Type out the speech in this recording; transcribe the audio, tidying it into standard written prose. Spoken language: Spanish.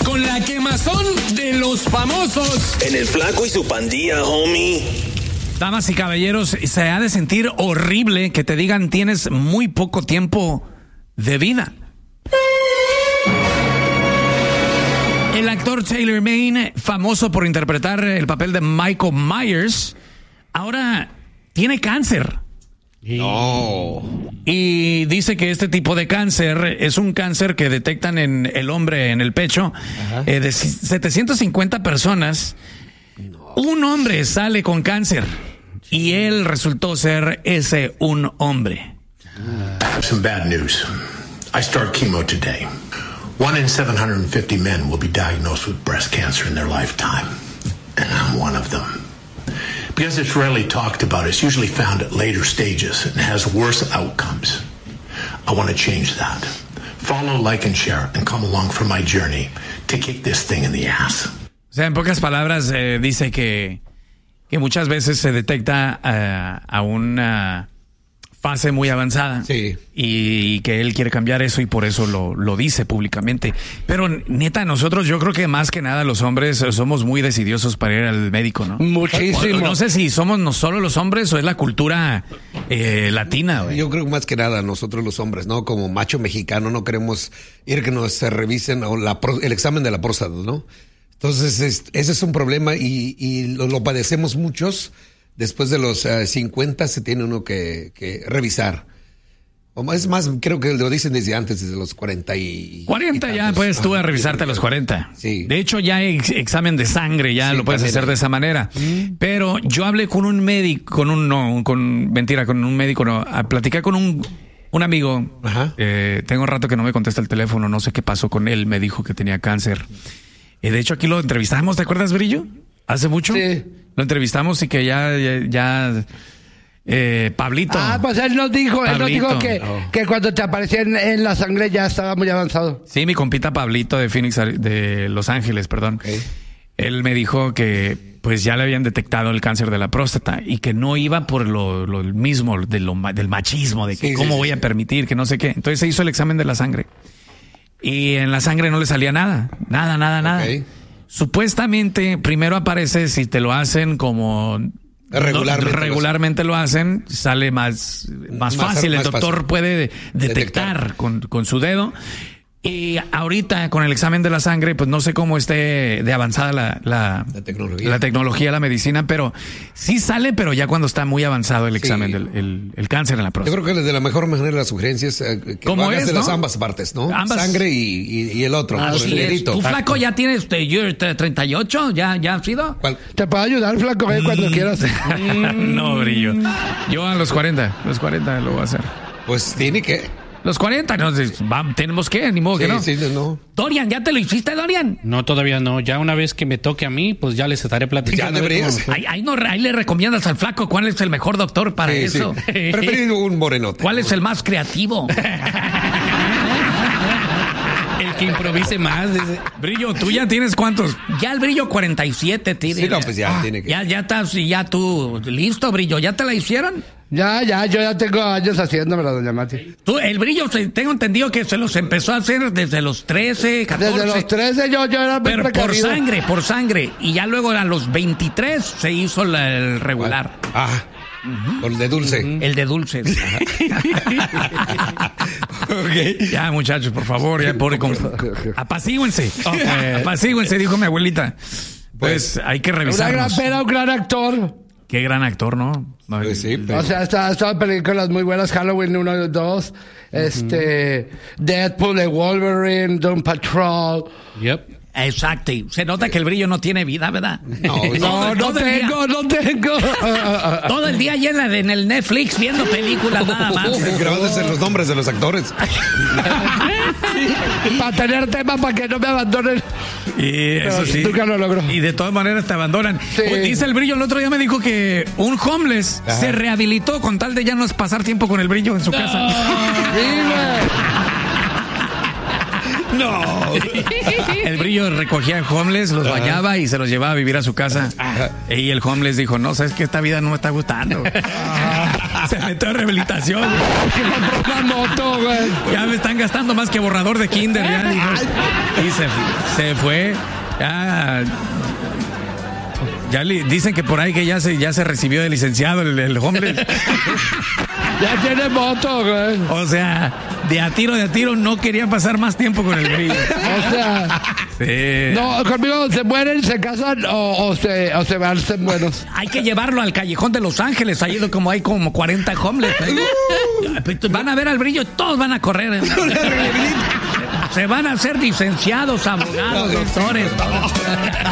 con la quemazón de los famosos. En el Flaco y su pandilla, homie. Damas y caballeros, se ha de sentir horrible que te digan tienes muy poco tiempo de vida. El actor Taylor Mayne, famoso por interpretar el papel de Michael Myers, ahora tiene cáncer. No. Y dice que este tipo de cáncer es un cáncer que detectan en el hombre en el pecho. De 750 personas, un hombre sale con cáncer y él resultó ser ese un hombre. Some bad news. I start chemo today. 1 in 750 men will be diagnosed with breast cancer in their lifetime. And I'm one of them. Because it's rarely talked about, it's usually found at later stages and has worse outcomes. I want to change that. Follow, like, and share, and come along for my journey to kick this thing in the ass. O sea, en pocas palabras, dice que muchas veces se detecta a una fase muy avanzada. Sí. Y que él quiere cambiar eso y por eso lo dice públicamente. Pero neta, nosotros yo creo que más que nada los hombres somos muy decidiosos para ir al médico, ¿no? Muchísimo. No sé si somos no solo los hombres o es la cultura latina, güey. Yo creo que más que nada nosotros los hombres, ¿no? Como macho mexicano no queremos ir que nos revisen el examen de la próstata, ¿no? Entonces ese es un problema y lo padecemos muchos. Después de los 50 se tiene uno que revisar. O es más, creo que lo dicen desde antes, desde los 40 ya puedes tú a revisarte a los 40. Sí. De hecho, ya hay examen de sangre, ya lo puedes hacer de esa manera. Pero yo hablé con un médico, platiqué con un amigo. Tengo un rato que no me contesta el teléfono, no sé qué pasó con él, me dijo que tenía cáncer. De hecho, aquí lo entrevistamos, ¿te acuerdas, Brillo? ¿Hace mucho? Sí. Lo entrevistamos y que ya Pablito. Pues él nos dijo que cuando te aparecía en la sangre ya estaba muy avanzado. Sí, mi compita Pablito de Phoenix, de Los Ángeles, perdón. Okay. Él me dijo que pues ya le habían detectado el cáncer de la próstata y que no iba por lo mismo del machismo, de que cómo voy a permitir, que no sé qué. Entonces se hizo el examen de la sangre y en la sangre no le salía nada. Okay. Supuestamente primero aparece si te lo hacen como regularmente lo hacen, sale más fácil. El doctor puede detectar con su dedo. Y ahorita con el examen de la sangre, pues no sé cómo esté de avanzada la tecnología, la medicina, pero sí sale, pero ya cuando está muy avanzado el examen del cáncer en la próstata. Yo creo que de la mejor manera la sugerencia es que lo hagas de las ambas partes, ¿no? Sangre y el otro. Así el es. dedito. ¿Tú, flaco, ya tienes 38? ¿Ya has sido? ¿Cuál? Te puedo ayudar, flaco, cuando quieras. No, Brillo. Yo a los 40 lo voy a hacer. Pues tiene que... Los 40, no, tenemos que, ni modo que no. Sí, no. Dorian, ¿ya te lo hiciste, Dorian? No, todavía no. Ya una vez que me toque a mí, pues ya les estaré platicando. Ya deberías. Ahí le recomiendas al flaco cuál es el mejor doctor para eso. Sí. Preferido un morenote. ¿Cuál es el más creativo? El que improvise más. Brillo, ¿tú ya tienes cuántos? Ya el Brillo 47 tiene. Sí, no, pues ya tiene que... Ya estás, ya tú, listo, Brillo, ¿ya te la hicieron? Ya, yo ya tengo años haciéndomela, doña Mati. Tú, el Brillo, tengo entendido que se los empezó a hacer desde los 13, 14. Desde los 13 yo era muy pero precavido. por sangre. Y ya luego a los 23 se hizo el regular. El de dulce. El de dulce. Okay. Ya, muchachos, por favor, ya pobre. Apacíguense. Apacíguense, dijo mi abuelita. Pues hay que revisarnos. Un gran actor. Qué gran actor, ¿no? Pues sí, pero... O sea, estaba películas muy buenas, Halloween 1 y 2, Deadpool, The Wolverine, Doom Patrol. Yep. Exacto. Se nota que el Brillo no tiene vida, ¿verdad? No tengo. Todo el día llena en el Netflix viendo películas nada más. Grabándose los nombres de los actores. Para tener temas para que no me abandonen. Y eso sí. Nunca lo logro. Y de todas maneras te abandonan. Sí. Dice el Brillo, el otro día me dijo que un homeless se rehabilitó con tal de ya no pasar tiempo con el Brillo en su casa. Sí, güey. No. El Brillo recogía homeless, los bañaba y se los llevaba a vivir a su casa. Y el homeless dijo, no, sabes que esta vida no me está gustando. Se metió a rehabilitación. La moto, güey. Ya me están gastando más que borrador de kinder. Ya, y se fue. Ya dicen que por ahí que ya se recibió de licenciado el homeless. Ya tiene moto, güey. O sea, de a tiro no quería pasar más tiempo con el brillo. O sea, sí. No, conmigo se mueren, se casan o se van ser buenos. Hay que llevarlo al callejón de Los Ángeles, ahí como hay como 40 homeless. Van a ver al brillo, todos van a correr. Se van a hacer licenciados, abogados, doctores.